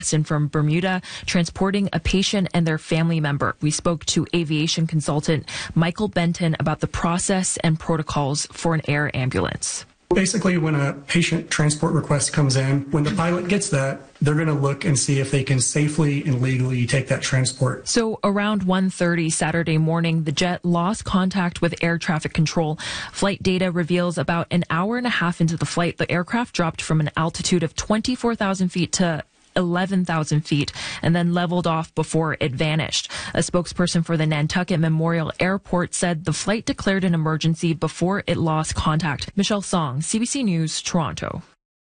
And from Bermuda, transporting a patient and their family member. We spoke to aviation consultant Michael Benton about the process and protocols for an air ambulance. Basically, when a patient transport request comes in, when the pilot gets that, they're going to look and see if they can safely and legally take that transport. So around 1:30 Saturday morning, the jet lost contact with air traffic control. Flight data reveals about an hour and a half into the flight, the aircraft dropped from an altitude of 24,000 feet to 11,000 feet and then leveled off before it vanished. A spokesperson for the Nantucket Memorial Airport said the flight declared an emergency before it lost contact. Michelle Song, CBC News, Toronto.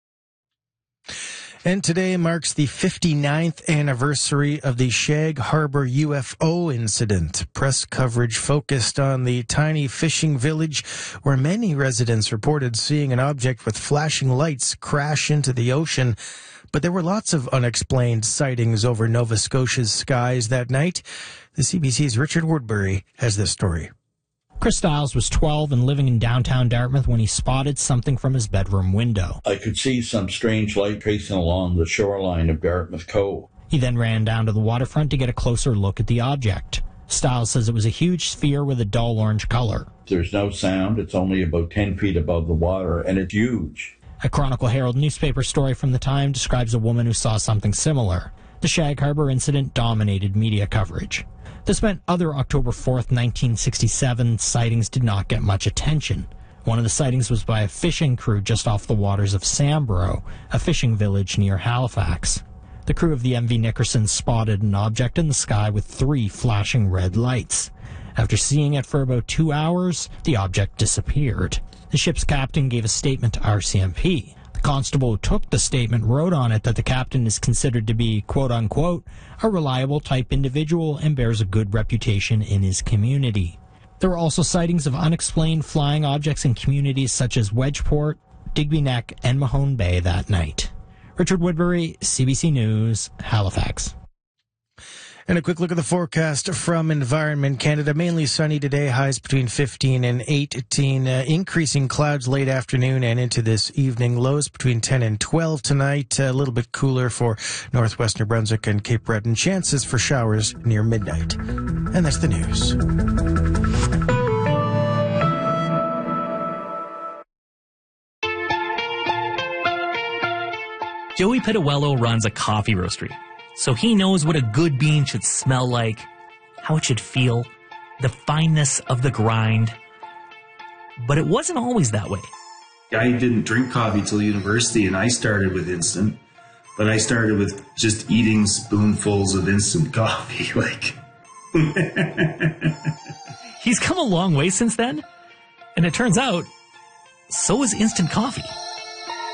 And today marks the 59th anniversary of the Shag Harbor UFO incident. Press coverage focused on the tiny fishing village where many residents reported seeing an object with flashing lights crash into the ocean. But there were lots of unexplained sightings over Nova Scotia's skies that night. The CBC's Richard Woodbury has this story. Chris Stiles was 12 and living in downtown Dartmouth when he spotted something from his bedroom window. I could see some strange light tracing along the shoreline of Dartmouth Cove. He then ran down to the waterfront to get a closer look at the object. Stiles says it was a huge sphere with a dull orange color. There's no sound. It's only about 10 feet above the water, and it's huge. A Chronicle Herald newspaper story from the time describes a woman who saw something similar. The Shag Harbor incident dominated media coverage. This meant other October 4th, 1967 sightings did not get much attention. One of the sightings was by a fishing crew just off the waters of Samborough, a fishing village near Halifax. The crew of the MV Nickerson spotted an object in the sky with 3 flashing red lights. After seeing it for about 2 hours, the object disappeared. The ship's captain gave a statement to RCMP. The constable who took the statement wrote on it that the captain is considered to be, quote-unquote, a reliable type individual and bears a good reputation in his community. There were also sightings of unexplained flying objects in communities such as Wedgeport, Digby Neck, and Mahone Bay that night. Richard Woodbury, CBC News, Halifax. And a quick look at the forecast from Environment Canada. Mainly sunny today, highs between 15 and 18. Increasing clouds late afternoon and into this evening. Lows between 10 and 12 tonight. A little bit cooler for northwest New Brunswick and Cape Breton. Chances for showers near midnight. And that's the news. Joey Pituello runs a coffee roastery, so he knows what a good bean should smell like, how it should feel, the fineness of the grind. But it wasn't always that way. I didn't drink coffee till university, and I started with instant, but I started with just eating spoonfuls of instant coffee, like. He's come a long way since then, and it turns out, so is instant coffee.